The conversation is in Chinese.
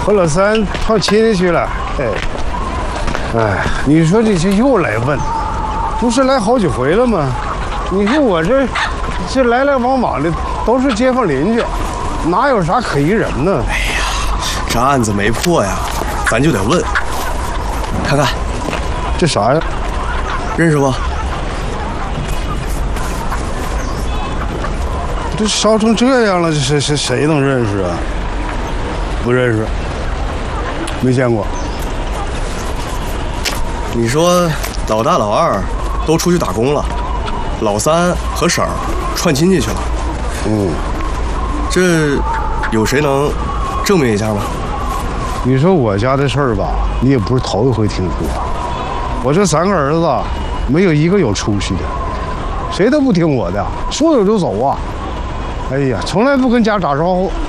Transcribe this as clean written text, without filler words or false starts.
和老三串亲戚去了。哎，你说你这又来问，不是来好几回了吗？你说我这来来往往的都是街坊邻居，哪有啥可疑人呢？ 哎呀，这案子没破呀，咱就得问。看看， 这啥呀？ 认识不？ 这烧成这样了，这谁能认识啊？不认识，没见过。 你说老大老二都出去打工了，老三和婶儿串亲戚去了。这有谁能证明一下吗？ 你说我家的事儿吧，你也不是头一回听说。我这3个儿子，没有一个有出息的，谁都不听我的，说走就走啊！哎呀，从来不跟家打招呼。